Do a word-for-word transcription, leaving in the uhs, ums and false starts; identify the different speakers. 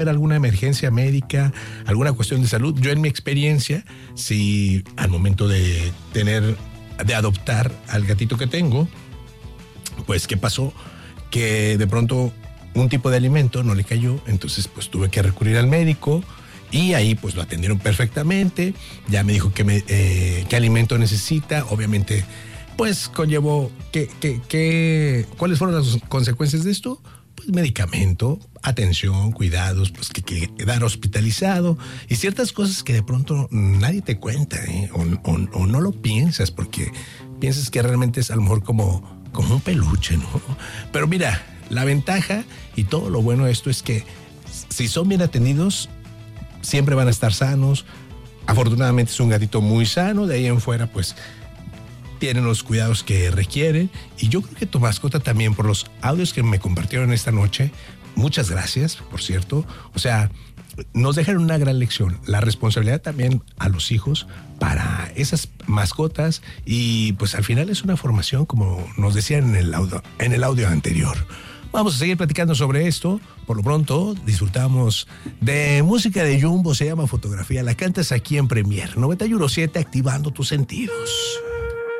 Speaker 1: alguna emergencia médica, alguna cuestión de salud. Yo en mi experiencia, si al momento de tener, de adoptar al gatito que tengo, pues ¿qué pasó? Que de pronto un tipo de alimento no le cayó, entonces pues tuve que recurrir al médico y ahí pues lo atendieron perfectamente, ya me dijo que me, eh, qué alimento necesita, obviamente pues conllevó, ¿qué, qué, qué, ¿cuáles fueron las consecuencias de esto? Pues medicamento, atención, cuidados, pues que, que quedar hospitalizado y ciertas cosas que de pronto nadie te cuenta, ¿eh? o, o, o no lo piensas porque piensas que realmente es a lo mejor como, como un peluche, ¿no? Pero mira, la ventaja y todo lo bueno de esto es que si son bien atendidos, siempre van a estar sanos. Afortunadamente es un gatito muy sano, de ahí en fuera pues tienen los cuidados que requieren y yo creo que tu mascota también, por los audios que me compartieron esta noche, muchas gracias, por cierto, o sea, nos dejan una gran lección, la responsabilidad también a los hijos para esas mascotas y pues al final es una formación como nos decían en el audio, en el audio anterior. Vamos a seguir platicando sobre esto. Por lo pronto, disfrutamos de música de Jumbo, se llama Fotografía. La cantas aquí en Premier noventa y uno punto siete, activando tus sentidos.